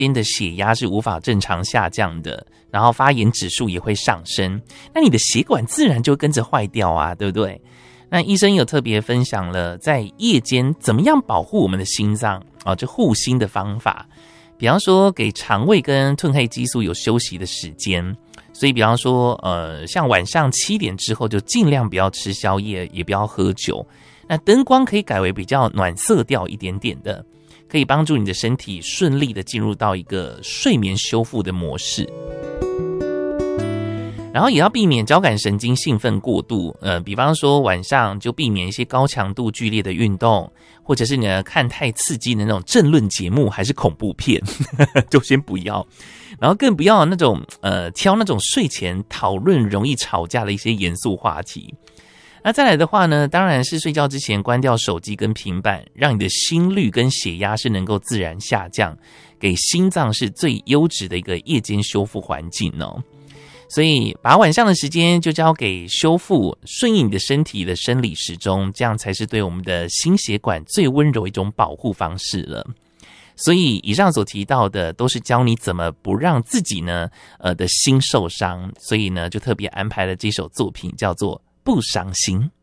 边的血压是无法正常下降的，然后发炎指数也会上升，那你的血管自然就跟着坏掉啊，对不对？那医生有特别分享了在夜间怎么样保护我们的心脏啊，这护心的方法。比方说给肠胃跟褪黑激素有休息的时间，所以比方说像晚上7点之后就尽量不要吃宵夜，也不要喝酒。那灯光可以改为比较暖色调一点点的，可以帮助你的身体顺利的进入到一个睡眠修复的模式。然后也要避免交感神经兴奋过度，比方说晚上就避免一些高强度剧烈的运动，或者是呢看太刺激的那种政论节目还是恐怖片就先不要，然后更不要那种挑那种睡前讨论容易吵架的一些严肃话题。那再来的话呢，当然是睡觉之前关掉手机跟平板，让你的心率跟血压是能够自然下降，给心脏是最优质的一个夜间修复环境哦。所以把晚上的时间就交给修复，顺应你的身体的生理时钟，这样才是对我们的心血管最温柔一种保护方式了。所以以上所提到的都是教你怎么不让自己呢的心受伤，所以呢就特别安排了这首作品叫做《不伤心》。